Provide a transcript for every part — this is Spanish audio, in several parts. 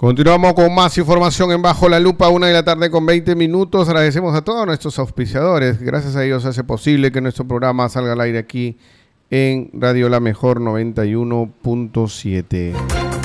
Continuamos con más información en Bajo la Lupa, 1:20 p.m. Agradecemos a todos nuestros auspiciadores. Gracias a ellos hace posible que nuestro programa salga al aire aquí en Radio La Mejor 91.7.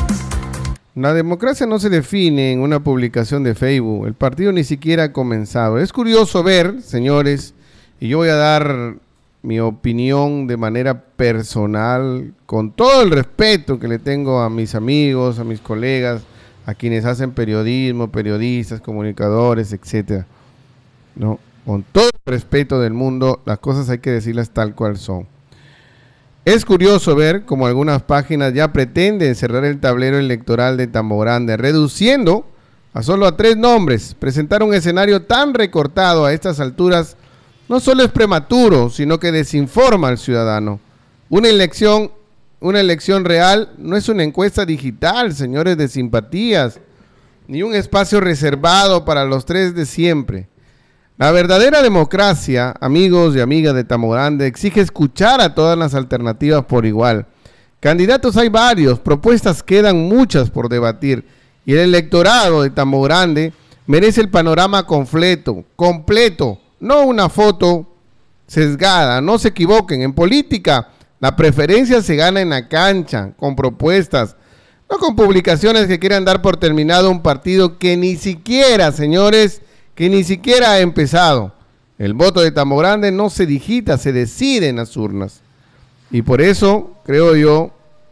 La democracia no se define en una publicación de Facebook. El partido ni siquiera ha comenzado. Es curioso ver, señores, y yo voy a dar mi opinión de manera personal, con todo el respeto que le tengo a mis amigos, a mis colegas, a quienes hacen periodismo, periodistas, comunicadores, etcétera. No, con todo el respeto del mundo, las cosas hay que decirlas tal cual son. Es curioso ver cómo algunas páginas ya pretenden cerrar el tablero electoral de Tambo Grande, reduciendo a solo a 3 nombres. Presentar un escenario tan recortado a estas alturas no solo es prematuro, sino que desinforma al ciudadano. Una elección real no es una encuesta digital, señores, de simpatías, ni un espacio reservado para los 3 de siempre. La verdadera democracia, amigos y amigas de Tambo Grande, exige escuchar a todas las alternativas por igual. Candidatos hay varios, propuestas quedan muchas por debatir, y el electorado de Tambo Grande merece el panorama completo, no una foto sesgada. No se equivoquen, en política la preferencia se gana en la cancha, con propuestas, no con publicaciones que quieran dar por terminado un partido que ni siquiera, señores, que ni siquiera ha empezado. El voto de Tambo Grande no se digita, se decide en las urnas. Y por eso creo yo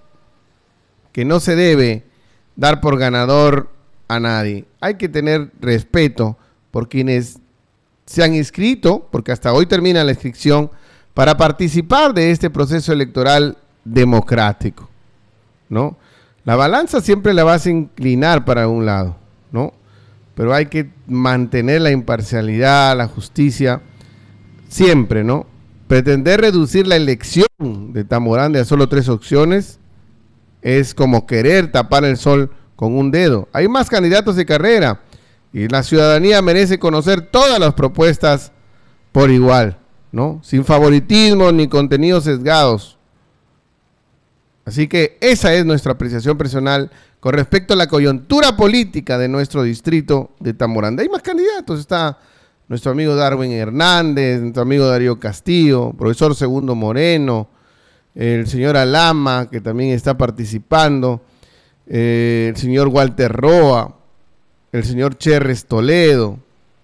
que no se debe dar por ganador a nadie. Hay que tener respeto por quienes se han inscrito, porque hasta hoy termina la inscripción, para participar de este proceso electoral democrático, ¿no? La balanza siempre la vas a inclinar para un lado, ¿no? Pero hay que mantener la imparcialidad, la justicia, siempre, ¿no? Pretender reducir la elección de Tambo Grande a solo 3 opciones es como querer tapar el sol con un dedo. Hay más candidatos de carrera y la ciudadanía merece conocer todas las propuestas por igual, ¿no? Sin favoritismo ni contenidos sesgados. Así que esa es nuestra apreciación personal con respecto a la coyuntura política de nuestro distrito de Tambo Grande. Hay más candidatos, está nuestro amigo Darwin Hernández, nuestro amigo Darío Castillo, profesor Segundo Moreno, el señor Alama, que también está participando, el señor Walter Roa, el señor Cherres Toledo.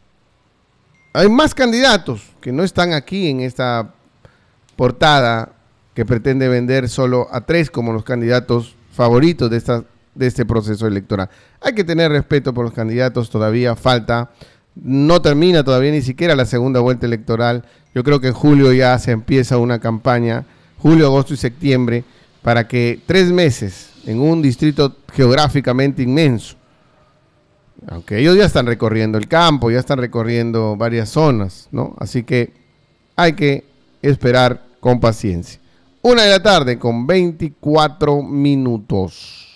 Hay más candidatos que no están aquí en esta portada que pretende vender solo a 3 como los candidatos favoritos de este proceso electoral. Hay que tener respeto por los candidatos, todavía falta, no termina todavía ni siquiera la segunda vuelta electoral. Yo creo que en julio ya se empieza una campaña, julio, agosto y septiembre, para que 3 meses en un distrito geográficamente inmenso, aunque ellos ya están recorriendo el campo, ya están recorriendo varias zonas, ¿no? Así que hay que esperar con paciencia. 1:24 p.m.